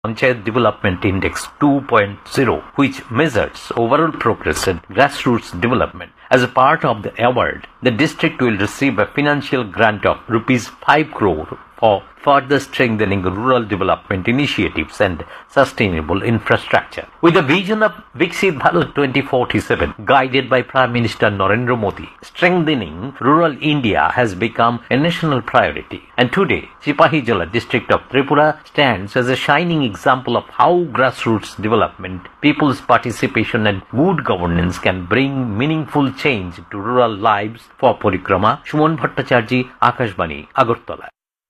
Panchayat Development Index 2.0, which measures overall progress and grassroots development. As a part of the award, the district will receive a financial grant of rupees 5 crore for further strengthening rural development initiatives and sustainable infrastructure. With the vision of Viksit Bharat 2047, guided by Prime Minister Narendra Modi, strengthening rural India has become a national priority. And today, Sipahijala district of Tripura stands as a shining example of how grassroots development, people's participation and good governance can bring meaningful change to rural lives. For Parikrama, Shuman Bhattacharjee, Akashvani, Agartala.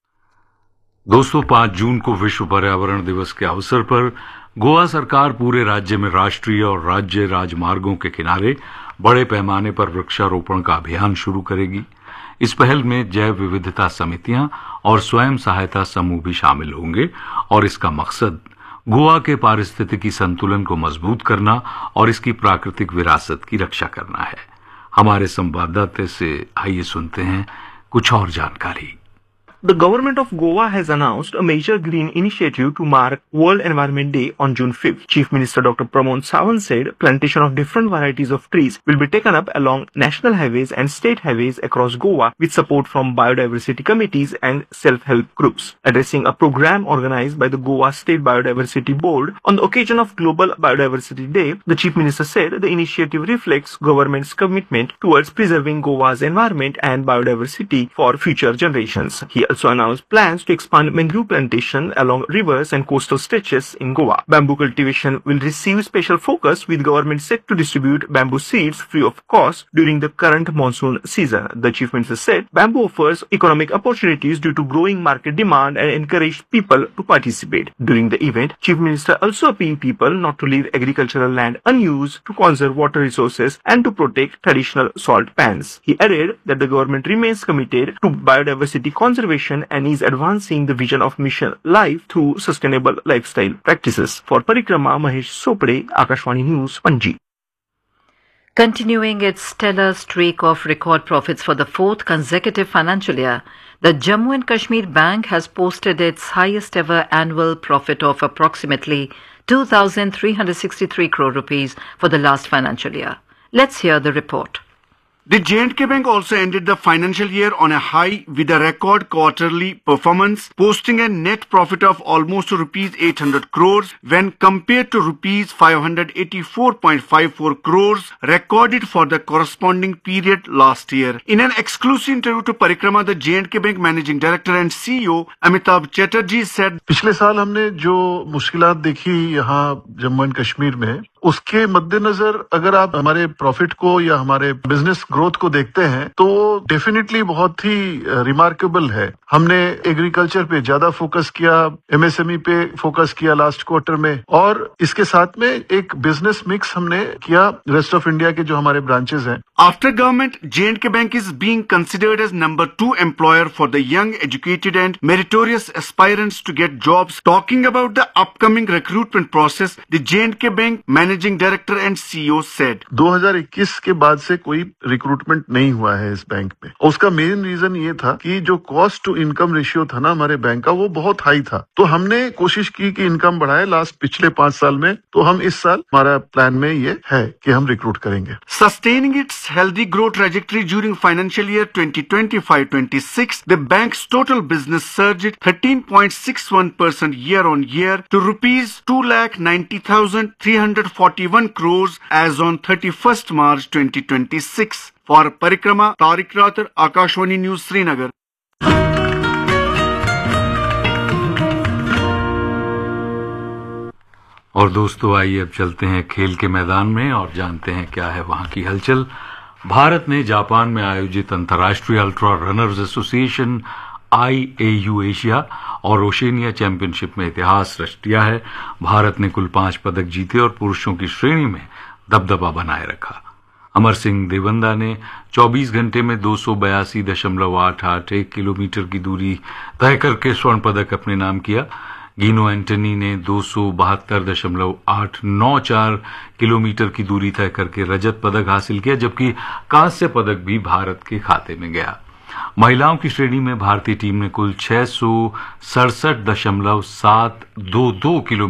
दोस्तों 5 जून को विश्व पर्यावरण दिवस के अवसर पर गोवा सरकार पूरे राज्य में राष्ट्रीय और राज्य राजमार्गों के किनारे बड़े पैमाने पर वृक्षारोपण का अभियान शुरू करेगी। इस पहल में जैव विविधता समितियां और स्वयं सहायता समूह भी शामिल होंगे और इसका मकसद गोवा के पारिस्थितिकी संतुलन को मजबूत करना और इसकी प्राकृतिक विरासत की रक्षा करना है। हमारे संवाददाता से आइए सुनते हैं कुछ और जानकारी। The government of Goa has announced a major green initiative to mark World Environment Day on June 5th. Chief Minister Dr. Pramod Sawant said plantation of different varieties of trees will be taken up along national highways and state highways across Goa with support from biodiversity committees and self-help groups. Addressing a program organized by the Goa State Biodiversity Board on the occasion of Global Biodiversity Day, the Chief Minister said the initiative reflects government's commitment towards preserving Goa's environment and biodiversity for future generations. He also announced plans to expand mangrove plantation along rivers and coastal stretches in Goa. Bamboo cultivation will receive special focus with government set to distribute bamboo seeds free of cost during the current monsoon season. The Chief Minister said bamboo offers economic opportunities due to growing market demand and encouraged people to participate. During the event, Chief Minister also appealed people not to leave agricultural land unused, to conserve water resources and to protect traditional salt pans. He added that the government remains committed to biodiversity conservation and is advancing the vision of Mission Life through sustainable lifestyle practices. For Parikrama, Mahesh Sopade, Akashvani News, Panji. Continuing its stellar streak of record profits for the fourth consecutive financial year, the Jammu and Kashmir Bank has posted its highest ever annual profit of approximately 2,363 crore rupees for the last financial year. Let's hear the report. The J&K Bank also ended the financial year on a high with a record quarterly performance, posting a net profit of almost rupees 800 crores when compared to rupees 584.54 crores recorded for the corresponding period last year. In an exclusive interview to Parikrama, the J&K Bank Managing Director and CEO Amitabh Chatterjee said, पिछले साल हमने जो मुश्किलात देखी यहाँ Jammu and Kashmir में, उसके मद्देनजर अगर आप हमारे प्रॉफिट को या हमारे बिजनेस ग्रोथ को देखते हैं तो डेफिनेटली बहुत ही रिमार्केबल है। हमने एग्रीकल्चर पे ज्यादा फोकस किया, एमएसएमई पे फोकस किया लास्ट क्वार्टर में, और इसके साथ में एक बिजनेस मिक्स हमने किया रेस्ट ऑफ इंडिया के जो हमारे ब्रांचेस हैं। After government, J&K Bank is being considered as number 2 employer for the young, educated and meritorious aspirants to get jobs. Talking about the upcoming recruitment process, the J&K Bank Managing Director and CEO said, 2021 के बाद से कोई recruitment नहीं हुआ है इस bank में। उसका मेन रीजन ये था कि जो कॉस्ट टू इनकम रेशियो था ना हमारे बैंक का, वो बहुत हाई था। तो हमने कोशिश की कि इनकम बढ़ाए लास्ट पिछले 5 साल में, तो हम इस साल हमारा प्लान में ये है कि हम रिक्रूट करेंगे। Sustaining its healthy growth trajectory during financial year 2025-26, the bank's total business surged 13.61% year on year to rupees 2,90,341 crores as on 31st March 2026. For Parikrama, Tariq Rathar, Akashvani News, Srinagar. और दोस्तों आइए अब चलते हैं खेल के मैदान में और जानते हैं क्या है वहां की हलचल। भारत ने जापान में आयोजित अंतर्राष्ट्रीय ultra runners association IAU Asia और ओशेनिया चैंपियनशिप में इतिहास रच दिया है। भारत ने कुल 5 पदक जीते और पुरुषों की श्रेणी में दबदबा बनाए रखा। अमर सिंह देवंदा ने 24 घंटे में 282.881 किलोमीटर की दूरी तय करके स्वर्ण पदक अपने नाम किया। गिनो एंटनी ने 272.894 किलोमीटर की दूरी तय करके रजत पदक हासिल किया, जबकि कांस्य पदक भी भारत के खाते में गया। महिलाओं की श्रेणी में भारतीय टीम ने कुल 667.722 किलोमीटर